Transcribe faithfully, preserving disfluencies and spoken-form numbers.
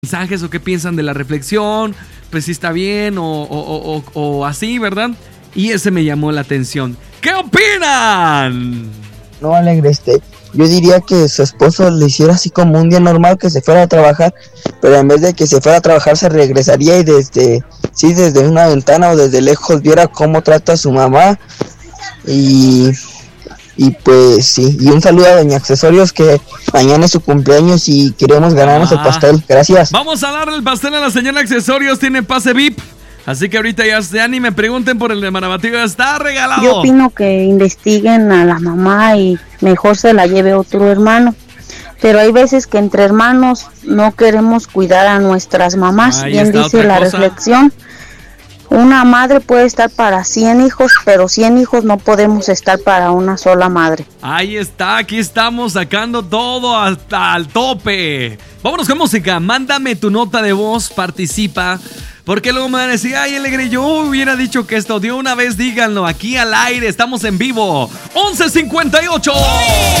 mensajes o qué piensan de la reflexión, pues si está bien o, o, o, o, o así, ¿verdad? Y ese me llamó la atención. ¿Qué opinan? No, Alegre, este, yo diría que su esposo le hiciera así como un día normal, que se fuera a trabajar, pero en vez de que se fuera a trabajar se regresaría y desde, sí, desde una ventana o desde lejos viera cómo trata a su mamá. Y, y pues sí, y un saludo a Doña Accesorios, que mañana es su cumpleaños y queremos ganarnos ah, el pastel. Gracias. Vamos a darle el pastel a la señora Accesorios, tiene pase V I P. Así que ahorita ya, ya ni me pregunten por el de Marabatío, está regalado. Yo opino que investiguen a la mamá y mejor se la lleve otro hermano. Pero hay veces que entre hermanos no queremos cuidar a nuestras mamás. Ahí Bien dice la cosa. Reflexión. Una madre puede estar para cien hijos, pero cien hijos no podemos estar para una sola madre. Ahí está, aquí estamos sacando todo hasta al tope. Vámonos con música, mándame tu nota de voz, participa. Porque luego me van a decir, ay, Alegre, yo hubiera dicho que esto de una vez, díganlo aquí al aire, estamos en vivo. once cincuenta y ocho.